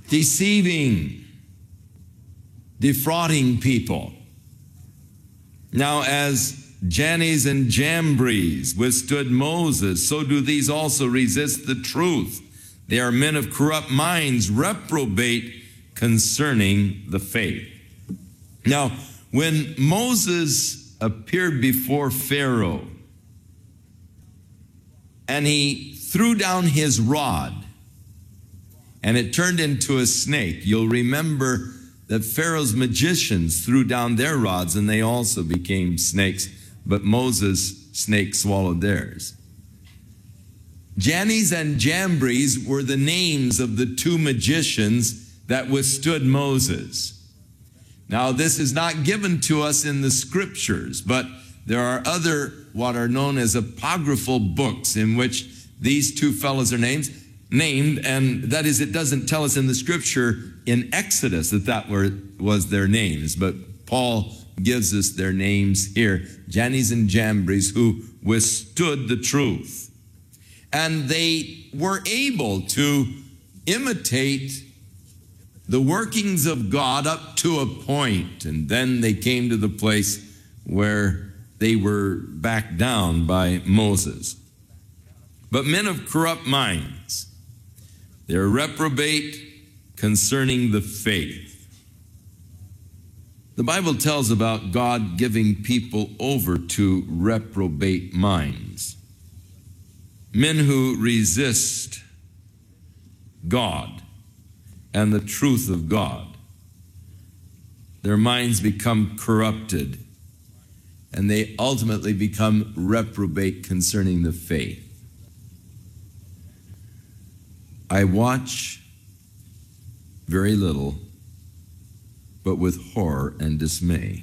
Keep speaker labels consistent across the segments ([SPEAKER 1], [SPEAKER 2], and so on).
[SPEAKER 1] deceiving, defrauding people. Now, as Jannes and Jambres withstood Moses, so do these also resist the truth. They are men of corrupt minds, reprobate concerning the faith. Now, when Moses appeared before Pharaoh and he threw down his rod and it turned into a snake, you'll remember that Pharaoh's magicians threw down their rods and they also became snakes, but Moses' snake swallowed theirs. Jannes and Jambres were the names of the two magicians that withstood Moses. Now, this is not given to us in the scriptures, but there are other what are known as apocryphal books in which these two fellows are named, and that is, it doesn't tell us in the scripture in Exodus that was their names, but Paul gives us their names here, Jannes and Jambres, who withstood the truth. And they were able to imitate the workings of God up to a point, and then they came to the place where they were backed down by Moses. But men of corrupt minds, they're reprobate concerning the faith. The Bible tells about God giving people over to reprobate minds, men who resist God and the truth of God. Their minds become corrupted, and they ultimately become reprobate concerning the faith. I watch very little, but with horror and dismay,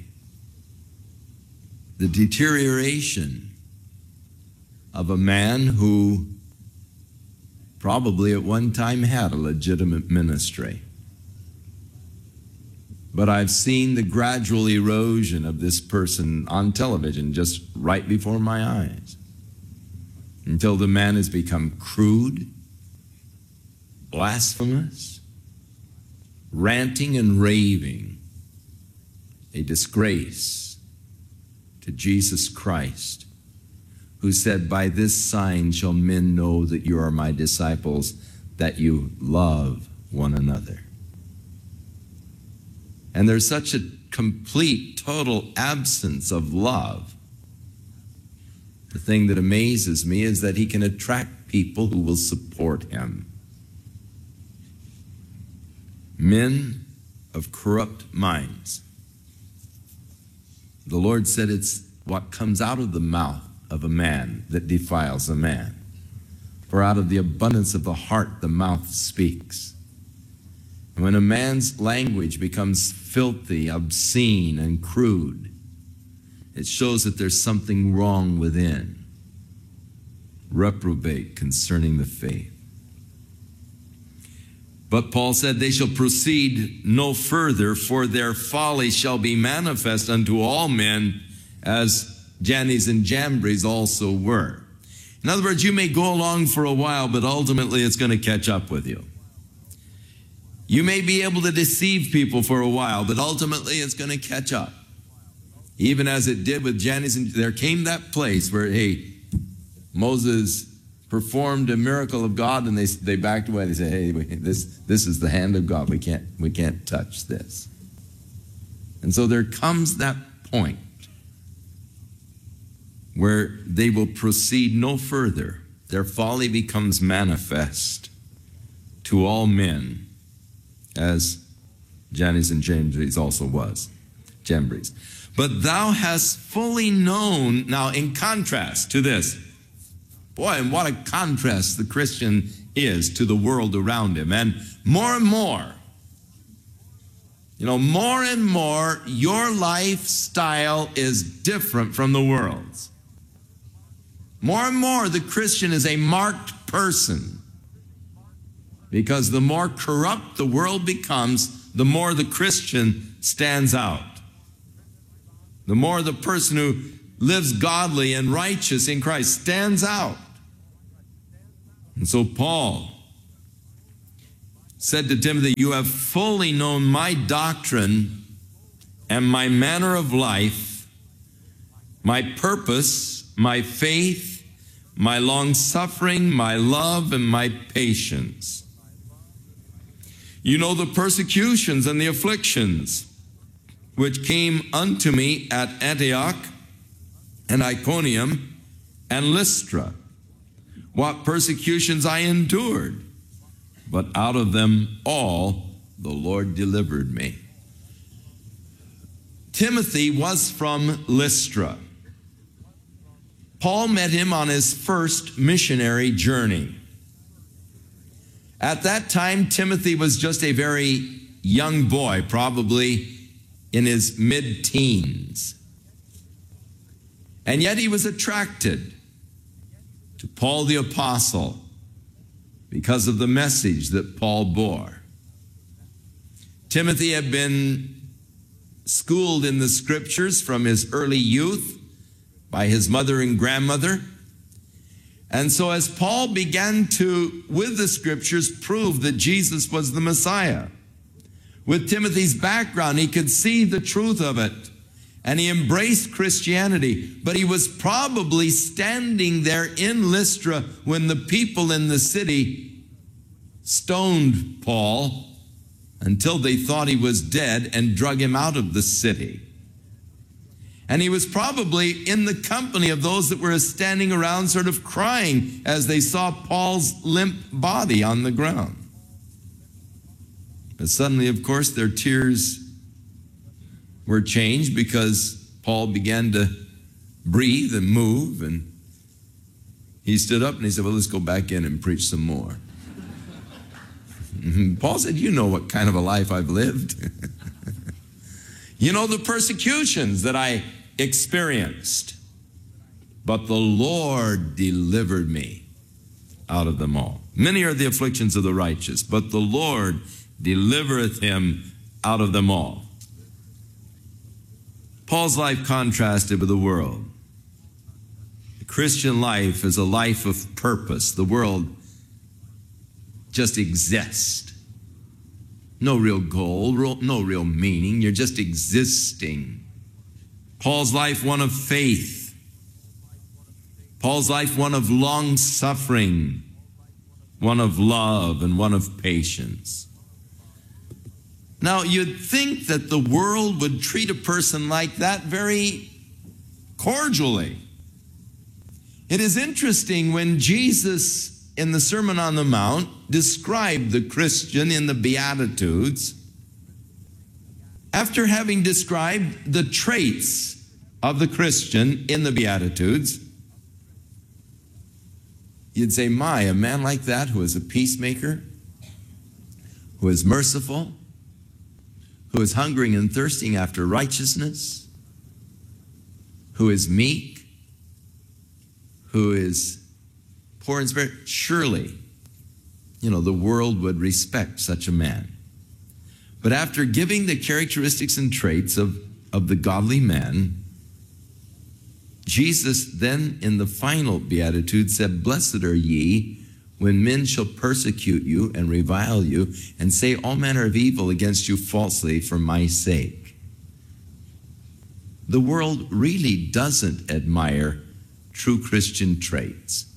[SPEAKER 1] the deterioration of a man who probably at one time had a legitimate ministry. But I've seen the gradual erosion of this person on television just right before my eyes, until the man has become crude, blasphemous, ranting and raving, a disgrace to Jesus Christ, who said, "By this sign shall men know that you are my disciples, that you love one another." And there's such a complete, total absence of love. The thing that amazes me is that he can attract people who will support him. Men of corrupt minds. The Lord said it's what comes out of the mouth of a man that defiles a man. For out of the abundance of the heart the mouth speaks. And when a man's language becomes filthy, obscene, and crude, it shows that there's something wrong within. Reprobate concerning the faith. But Paul said, they shall proceed no further, for their folly shall be manifest unto all men, as Jannes and Jambres also were. In other words, you may go along for a while, but ultimately it's going to catch up with you. You may be able to deceive people for a while, but ultimately it's going to catch up. Even as it did with Jannes, and there came that place where, hey, Moses performed a miracle of God, and they backed away. They said, hey, this is the hand of God. We can't touch this. And so there comes that point where they will proceed no further. Their folly becomes manifest to all men, as Jannes and Jambres also was. Jambres. But thou hast fully known, now in contrast to this, boy, and what a contrast the Christian is to the world around him. And more, more, your lifestyle is different from the world's. More and more, the Christian is a marked person, because the more corrupt the world becomes, the more the Christian stands out. The more the person who lives godly and righteous in Christ stands out. And so Paul said to Timothy, "You have fully known my doctrine and my manner of life, my purpose, my faith, my long-suffering, my love, and my patience. You know the persecutions and the afflictions which came unto me at Antioch and Iconium and Lystra, what persecutions I endured, but out of them all the Lord delivered me." Timothy was from Lystra. Paul met him on his first missionary journey. At that time, Timothy was just a very young boy, probably in his mid-teens. And yet he was attracted to Paul the Apostle because of the message that Paul bore. Timothy had been schooled in the scriptures from his early youth by his mother and grandmother. And so as Paul began to, with the scriptures, prove that Jesus was the Messiah, with Timothy's background, he could see the truth of it, and he embraced Christianity. But he was probably standing there in Lystra when the people in the city stoned Paul until they thought he was dead and drug him out of the city. And he was probably in the company of those that were standing around sort of crying as they saw Paul's limp body on the ground. But suddenly, of course, their tears were changed because Paul began to breathe and move, and he stood up and he said, "Well, let's go back in and preach some more." Paul said, "You know what kind of a life I've lived. You know the persecutions that I experienced, but the Lord delivered me out of them all. Many are the afflictions of the righteous, but the Lord delivereth him out of them all." Paul's life contrasted with the world. The Christian life is a life of purpose. The world just exists. No real goal, no real meaning. You're just existing. Paul's life, one of faith. Paul's life, one of long suffering, one of love, and one of patience. Now, you'd think that the world would treat a person like that very cordially. It is interesting when Jesus, in the Sermon on the Mount, described the Christian in the Beatitudes. After having described the traits of the Christian in the Beatitudes, you'd say, "My, a man like that who is a peacemaker, who is merciful, who is hungering and thirsting after righteousness, who is meek, who is poor in spirit, surely, the world would respect such a man." But after giving the characteristics and traits of the godly man, Jesus then in the final beatitude said, "Blessed are ye when men shall persecute you and revile you and say all manner of evil against you falsely for my sake." The world really doesn't admire true Christian traits.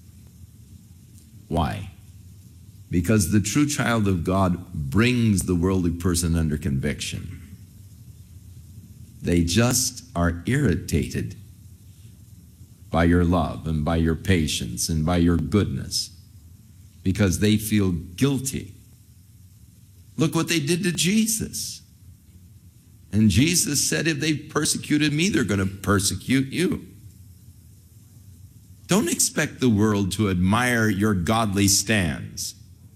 [SPEAKER 1] Why? Because the true child of God brings the worldly person under conviction. They just are irritated by your love and by your patience and by your goodness because they feel guilty. Look what they did to Jesus. And Jesus said, if they persecuted me, they're going to persecute you. Don't expect the world to admire your godly stands.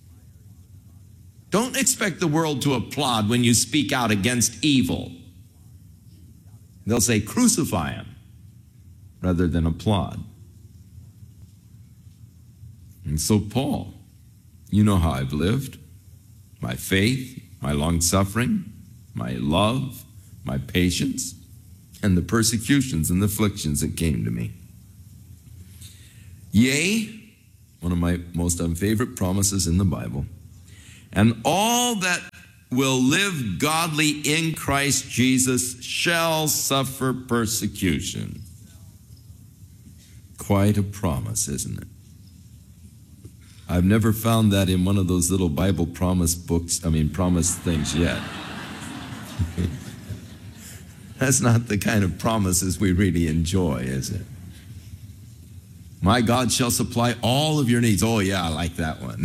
[SPEAKER 1] Don't expect the world to applaud when you speak out against evil. They'll say, crucify him, rather than applaud. And so Paul, you know how I've lived. My faith, my long-suffering, my love, my patience, and the persecutions and the afflictions that came to me. Yea, one of my most unfavorite promises in the Bible, And all that will live godly in Christ Jesus shall suffer persecution. Quite a promise, isn't it? I've never found that in one of those little Bible promise things yet. That's not the kind of promises we really enjoy, is it? My God shall supply all of your needs. Oh yeah, I like that one.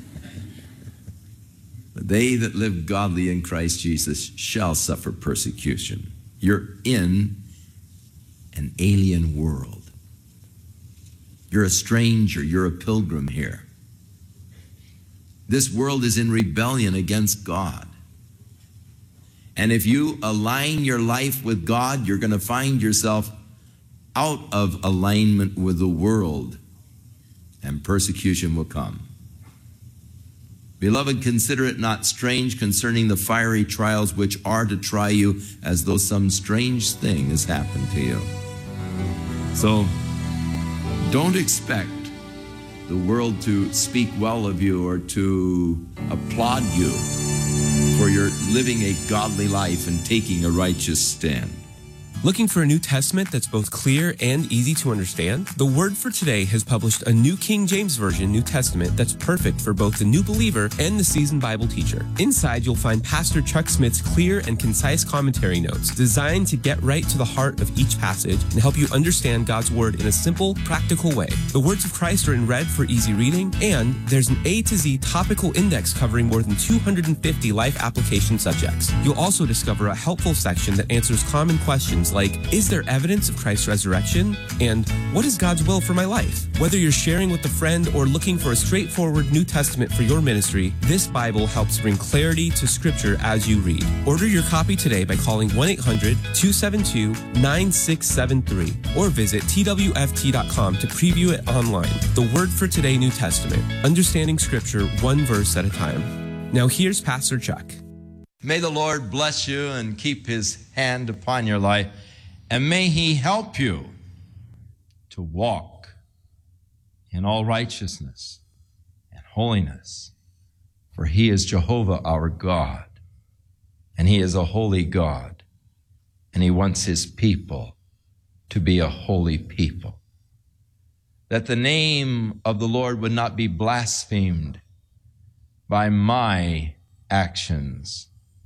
[SPEAKER 1] But they that live godly in Christ Jesus shall suffer persecution. You're in an alien world. You're a stranger. You're a pilgrim here. This world is in rebellion against God. And if you align your life with God, you're going to find yourself out of alignment with the world, and persecution will come. Beloved, consider it not strange concerning the fiery trials which are to try you, as though some strange thing has happened to you. So, don't expect the world to speak well of you or to applaud you for your living a godly life and taking a righteous stand.
[SPEAKER 2] Looking for a New Testament that's both clear and easy to understand? The Word for Today has published a New King James Version New Testament that's perfect for both the new believer and the seasoned Bible teacher. Inside, you'll find Pastor Chuck Smith's clear and concise commentary notes designed to get right to the heart of each passage and help you understand God's Word in a simple, practical way. The words of Christ are in red for easy reading, and there's an A to Z topical index covering more than 250 life application subjects. You'll also discover a helpful section that answers common questions like, is there evidence of Christ's resurrection? And what is God's will for my life? Whether you're sharing with a friend or looking for a straightforward New Testament for your ministry, this Bible helps bring clarity to Scripture as you read. Order your copy today by calling 1-800-272-9673 or visit twft.com to preview it online. The Word for Today New Testament, understanding Scripture one verse at a time. Now here's Pastor Chuck.
[SPEAKER 1] May the Lord bless you and keep his hand upon your life, and may he help you to walk in all righteousness and holiness, for he is Jehovah our God, and he is a holy God, and he wants his people to be a holy people, that the name of the Lord would not be blasphemed by my actions,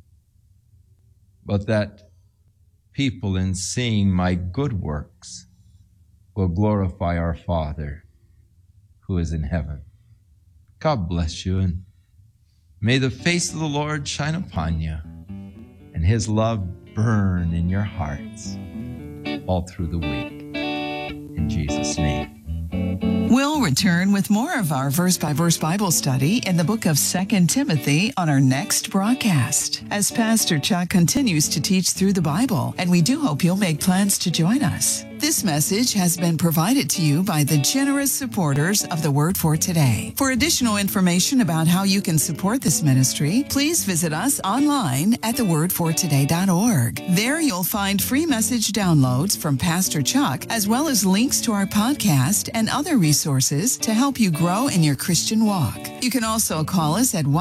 [SPEAKER 1] but that people, in seeing my good works, will glorify our Father who is in heaven. God bless you, and may the face of the Lord shine upon you, and his love burn in your hearts all through the week. In Jesus' name.
[SPEAKER 3] We'll return with more of our verse-by-verse Bible study in the book of 2 Timothy on our next broadcast, as Pastor Chuck continues to teach through the Bible, and we do hope you'll make plans to join us. This message has been provided to you by the generous supporters of the Word for Today. For additional information about how you can support this ministry, please visit us online at thewordfortoday.org. There you'll find free message downloads from Pastor Chuck, as well as links to our podcast and other resources to help you grow in your Christian walk. You can also call us at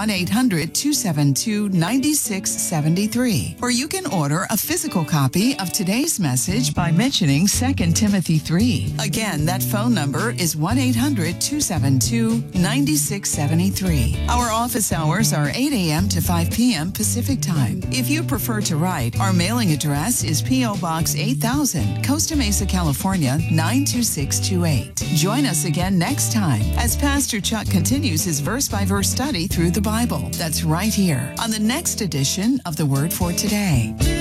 [SPEAKER 3] 1-800-272-9673, or you can order a physical copy of today's message by mentioning 2 Timothy 3. Again, that phone number is 1-800-272-9673. Our office hours are 8 a.m. to 5 p.m. Pacific Time. If you prefer to write, our mailing address is P.O. Box 8000, Costa Mesa, California, 92628. Join us again next time as Pastor Chuck continues his verse-by-verse study through the Bible. That's right here on the next edition of The Word for Today.